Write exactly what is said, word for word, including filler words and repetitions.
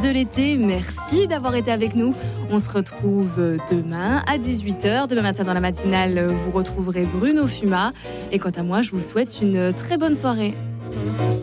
de l'été. Merci d'avoir été avec nous. On se retrouve demain à dix-huit heures. Demain matin dans la matinale, vous retrouverez Bruno Fuma. Et quant à moi, je vous souhaite une très bonne soirée.